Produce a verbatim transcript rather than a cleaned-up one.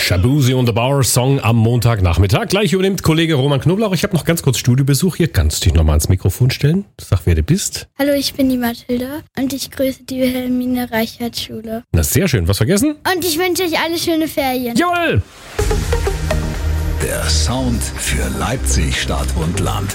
Shabuzi und the Bar Song am Montagnachmittag. Gleich übernimmt Kollege Roman Knoblauch. Ich habe noch ganz kurz Studiobesuch hier. Kannst du dich nochmal ans Mikrofon stellen? Sag, wer du bist. Hallo, ich bin die Mathilda und ich grüße die Wilhelmine Reichert Schule. Na, sehr schön. Was vergessen? Und ich wünsche euch alle schöne Ferien. Jawohl! Der Sound für Leipzig, Stadt und Land.